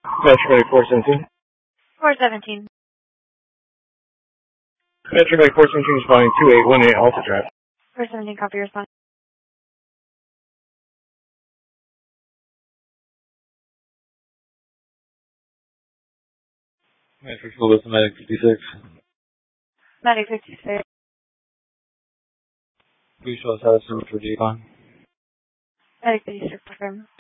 Metro Medic 417. 417. Metro Medic 417 responding 2818 Alpha Drive. 417, copy your response. Metro Full with Medic 56. Medic 56. Blue Shell status number for Decon. Medic 56, confirm.